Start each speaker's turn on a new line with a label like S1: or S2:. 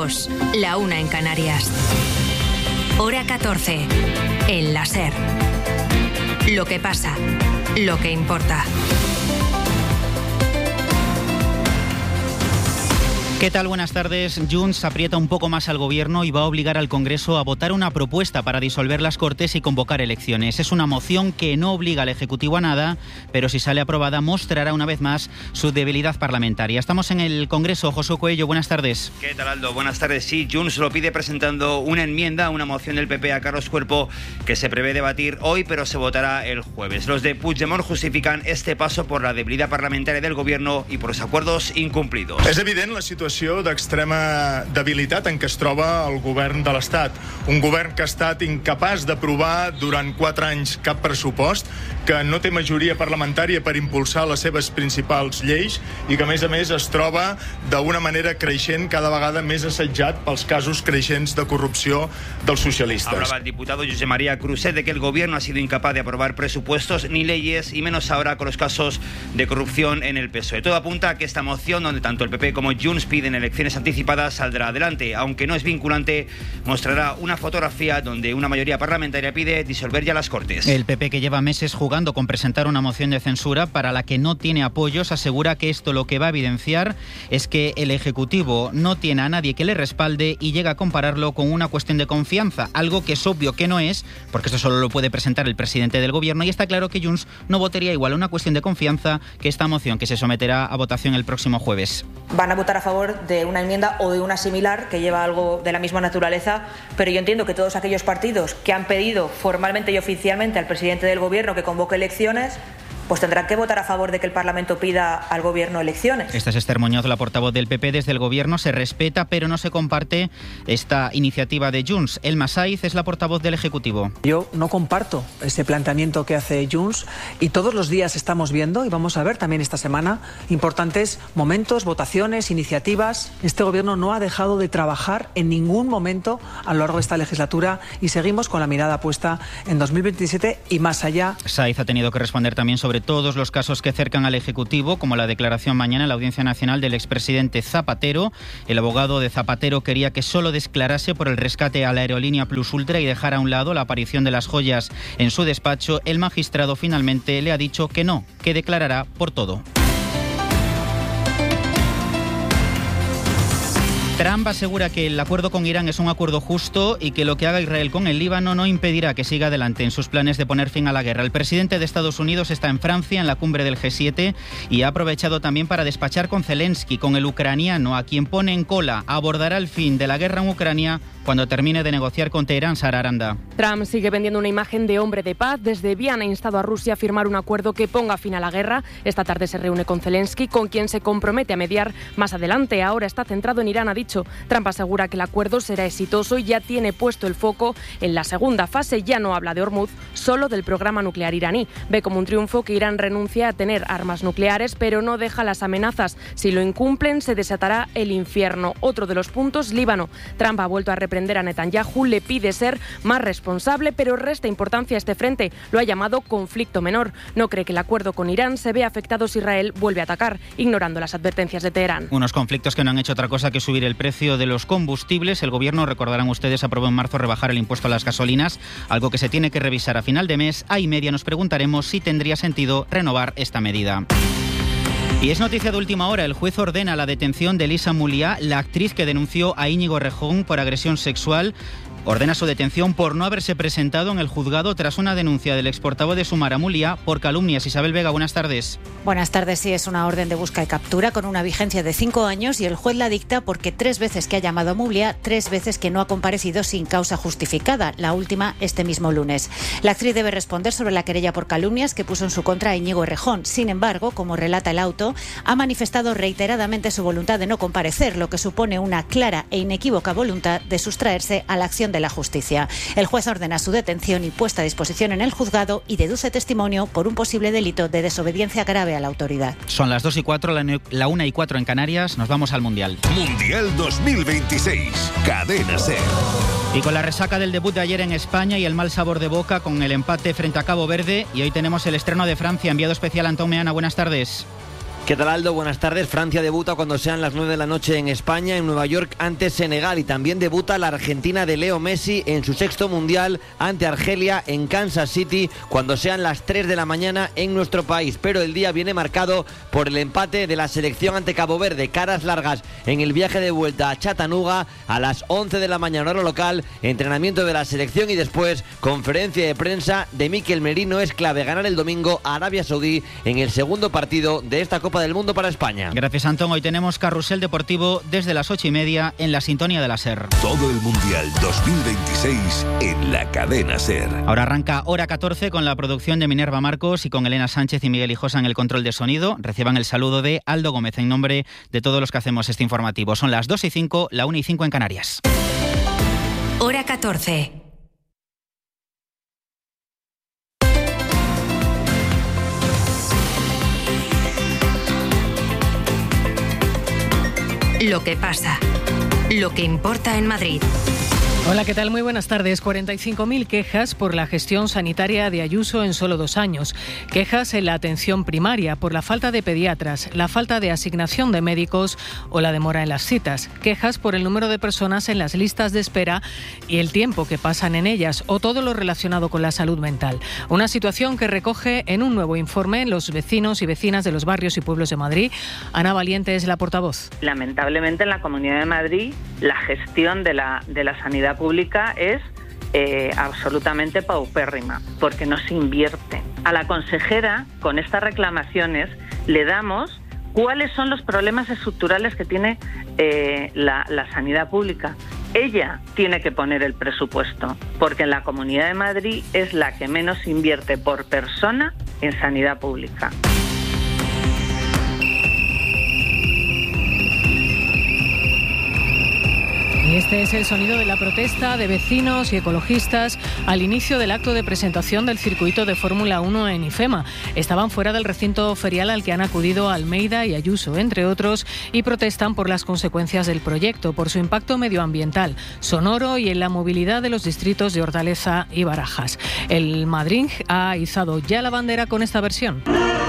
S1: 2, la 1 en Canarias. Hora 14, en la SER. Lo que pasa, lo que importa.
S2: ¿Qué tal? Buenas tardes. Junts aprieta un poco más al gobierno y va a obligar al Congreso a votar una propuesta para disolver las Cortes y convocar elecciones. Es una moción que no obliga al Ejecutivo a nada, pero si sale aprobada mostrará una vez más su debilidad parlamentaria. Estamos en el Congreso. Josué Coello, buenas tardes.
S3: ¿Qué tal, Aldo? Buenas tardes. Sí, Junts lo pide presentando una enmienda a una moción del PP a Carlos Cuerpo que se prevé debatir hoy, pero se votará el jueves. Los de Puigdemont justifican este paso por la debilidad parlamentaria del gobierno y por los acuerdos incumplidos.
S4: És evident la situació d'extrema debilitat en què es troba el govern de l'Estat. Un govern que ha estat incapaç d'aprovar durant 4 anys cap pressupost, que no té majoria parlamentària per impulsar les seves principals lleis i que, a més, es troba d'una manera creixent cada vegada més assetjat pels casos creixents de corrupció dels socialistes.
S3: Hablaba el diputado José María Cruzet de que el gobierno ha sido incapaz de aprobar presupuestos ni leyes, y menos ahora con los casos de corrupción en el PSOE. Todo apunta a que esta moción, donde tanto el PP como Junts piden elecciones anticipadas, saldrá adelante. Aunque no es vinculante, mostrará una fotografía donde una mayoría parlamentaria pide disolver ya las Cortes.
S2: El PP, que lleva meses jugando con presentar una moción de censura para la que no tiene apoyos, asegura que esto lo que va a evidenciar es que el Ejecutivo no tiene a nadie que le respalde y llega a compararlo con una cuestión de confianza, algo que es obvio que no es, porque esto solo lo puede presentar el presidente del gobierno, y está claro que Junts no votaría igual a una cuestión de confianza que esta moción que se someterá a votación el próximo jueves.
S5: Van a votar a favor de una enmienda o de una similar que lleva algo de la misma naturaleza, pero yo entiendo que todos aquellos partidos que han pedido formalmente y oficialmente al presidente del gobierno que convoque elecciones, pues tendrán que votar a favor de que el Parlamento pida al Gobierno elecciones.
S2: Esta es Esther Muñoz, la portavoz del PP. Desde el Gobierno se respeta, pero no se comparte esta iniciativa de Junts. Elma Saiz es la portavoz del Ejecutivo.
S6: Yo no comparto ese planteamiento que hace Junts, y todos los días estamos viendo, y vamos a ver también esta semana, importantes momentos, votaciones, iniciativas. Este Gobierno no ha dejado de trabajar en ningún momento a lo largo de esta legislatura y seguimos con la mirada puesta en 2027 y más allá.
S2: Saiz ha tenido que responder también sobre todos los casos que cercan al Ejecutivo, como la declaración mañana en la Audiencia Nacional del expresidente Zapatero. El abogado de Zapatero quería que solo declarase por el rescate a la aerolínea Plus Ultra y dejar a un lado la aparición de las joyas en su despacho. El magistrado finalmente le ha dicho que no, que declarará por todo. Trump asegura que el acuerdo con Irán es un acuerdo justo y que lo que haga Israel con el Líbano no impedirá que siga adelante en sus planes de poner fin a la guerra. El presidente de Estados Unidos está en Francia, en la cumbre del G7, y ha aprovechado también para despachar con Zelensky, con el ucraniano, a quien pone en cola. Abordará el fin de la guerra en Ucrania cuando termine de negociar con Teherán. Sara Aranda.
S7: Trump sigue vendiendo una imagen de hombre de paz. Desde Viena ha instado a Rusia a firmar un acuerdo que ponga fin a la guerra. Esta tarde se reúne con Zelensky, con quien se compromete a mediar más adelante. Ahora está centrado en Irán, ha dicho. Trump asegura que el acuerdo será exitoso y ya tiene puesto el foco en la segunda fase. Ya no habla de Hormuz, solo del programa nuclear iraní. Ve como un triunfo que Irán renuncie a tener armas nucleares, pero no deja las amenazas. Si lo incumplen, se desatará el infierno. Otro de los puntos, Líbano. Trump ha vuelto a reprender a Netanyahu, le pide ser más responsable, pero resta importancia a este frente. Lo ha llamado conflicto menor. No cree que el acuerdo con Irán se vea afectado si Israel vuelve a atacar, ignorando las advertencias de Teherán.
S2: Unos conflictos que no han hecho otra cosa que subir el precio de los combustibles. El gobierno, recordarán ustedes, aprobó en marzo rebajar el impuesto a las gasolinas, algo que se tiene que revisar a final de mes. A y media nos preguntaremos si tendría sentido renovar esta medida. Y es noticia de última hora. El juez ordena la detención de Elisa Muliá, la actriz que denunció a Íñigo Errejón por agresión sexual. Ordena su detención por no haberse presentado en el juzgado tras una denuncia del exportavoz de Sumar a Muliá por calumnias. Isabel Vega, buenas tardes.
S8: Buenas tardes. Sí, es una orden de busca y captura con una vigencia de 5 años y el juez la dicta porque 3 veces que ha llamado a Muliá, 3 veces que no ha comparecido sin causa justificada, la última este mismo lunes. La actriz debe responder sobre la querella por calumnias que puso en su contra a Íñigo Errejón. Sin embargo, como relata el auto, ha manifestado reiteradamente su voluntad de no comparecer, lo que supone una clara e inequívoca voluntad de sustraerse a la acción de la justicia. El juez ordena su detención y puesta a disposición en el juzgado y deduce testimonio por un posible delito de desobediencia grave a la autoridad.
S2: Son las 2:04, la 1:04 en Canarias. Nos vamos al Mundial.
S9: Mundial 2026. Cadena SER.
S2: Y con la resaca del debut de ayer en España y el mal sabor de boca con el empate frente a Cabo Verde, y hoy tenemos el estreno de Francia. Enviado especial Antón Meana, buenas tardes.
S10: ¿Qué tal, Aldo? Buenas tardes. Francia debuta cuando sean las 9 de la noche en España, en Nueva York, ante Senegal. Y también debuta la Argentina de Leo Messi en su 6º Mundial ante Argelia en Kansas City, cuando sean las 3 de la mañana en nuestro país. Pero el día viene marcado por el empate de la selección ante Cabo Verde. Caras largas en el viaje de vuelta a Chattanooga a las 11 de la mañana hora local. Entrenamiento de la selección y después conferencia de prensa de Mikel Merino. Es clave ganar el domingo a Arabia Saudí en el segundo partido de esta Copa del Mundo para España.
S2: Gracias, Antón. Hoy tenemos carrusel deportivo desde las 8:30 en la sintonía de la SER.
S9: Todo el Mundial 2026 en la cadena SER.
S2: Ahora arranca Hora 14 con la producción de Minerva Marcos y con Elena Sánchez y Miguel Hijosa en el control de sonido. Reciban el saludo de Aldo Gómez en nombre de todos los que hacemos este informativo. Son las 2:05, la 1:05 en Canarias.
S1: Hora 14. Lo que pasa, lo que importa en Madrid.
S11: Hola, ¿qué tal? Muy buenas tardes. 45.000 quejas por la gestión sanitaria de Ayuso en solo 2 años. Quejas en la atención primaria por la falta de pediatras, la falta de asignación de médicos o la demora en las citas. Quejas por el número de personas en las listas de espera y el tiempo que pasan en ellas o todo lo relacionado con la salud mental. Una situación que recoge en un nuevo informe los vecinos y vecinas de los barrios y pueblos de Madrid. Ana Valiente es la portavoz.
S12: Lamentablemente en la Comunidad de Madrid la gestión de la sanidad pública es absolutamente paupérrima, porque no se invierte. A la consejera, con estas reclamaciones, le damos cuáles son los problemas estructurales que tiene la sanidad pública. Ella tiene que poner el presupuesto, porque en la Comunidad de Madrid es la que menos invierte por persona en sanidad pública.
S11: Este es el sonido de la protesta de vecinos y ecologistas al inicio del acto de presentación del circuito de Fórmula 1 en IFEMA. Estaban fuera del recinto ferial al que han acudido Almeida y Ayuso, entre otros, y protestan por las consecuencias del proyecto, por su impacto medioambiental, sonoro y en la movilidad de los distritos de Hortaleza y Barajas. El Madrid ha izado ya la bandera con esta versión.